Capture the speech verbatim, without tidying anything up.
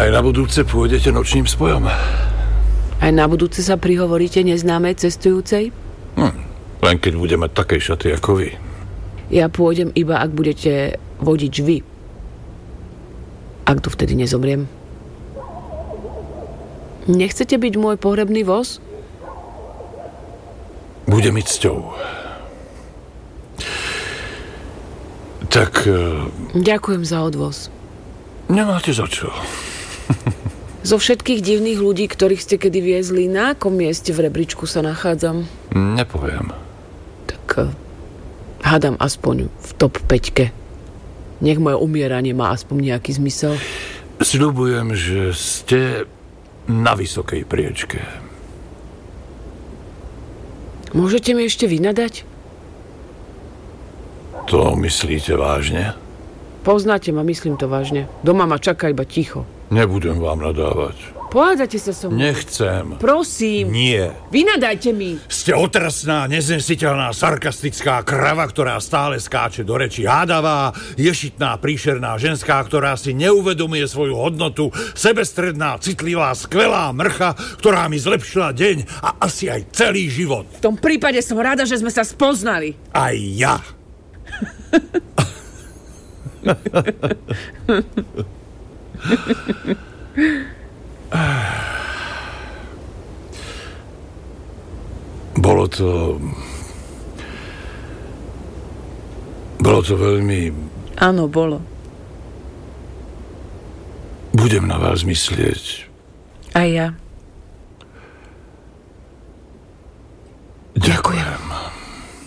Aj na budúce pôjdete nočným spojom? Aj na budúce sa prihovoríte neznámej cestujúcej? Hm, len keď budem mať také šaty ako vy. Ja pôjdem iba, ak budete vodič vy. Ak tu vtedy nezomriem. Nechcete byť môj pohrebný voz? Bude mi cťou. Tak... Ďakujem za odvoz. Nemáte za čo. Zo všetkých divných ľudí, ktorých ste kedy viezli, na akom mieste v rebríčku sa nachádzam? Nepoviem. Tak hádam aspoň v top päťke. Nech moje umieranie má aspoň nejaký zmysel. Sľubujem, že ste na vysokej priečke. Môžete mi ešte vynadať? To myslíte vážne? Poznáte ma, myslím to vážne. Doma ma čaká iba ticho. Nebudem vám nadávať. Pohádate sa so mnou. Nechcem. Prosím. Nie. Vynadajte mi. Ste otrasná, neznesiteľná, sarkastická krava, ktorá stále skáče do reči. Hádavá, ješitná, príšerná ženská, ktorá si neuvedomuje svoju hodnotu. Sebestredná, citlivá, skvelá mrcha, ktorá mi zlepšila deň a asi aj celý život. V tom prípade som rada, že sme sa spoznali. Aj ja. Bolo to... Bolo to veľmi... Áno, bolo. Budem na vás myslieť. Aj ja. Ďakujem.